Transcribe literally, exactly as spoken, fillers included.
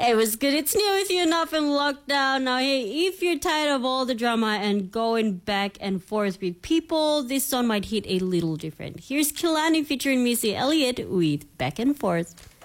Hey, what's good? It's new with you, not in lockdown. Now, hey, if you're tired of all the drama and going back and forth with people, this song might hit a little different. Here's Kehlani featuring Missy Elliott with Back and Forth.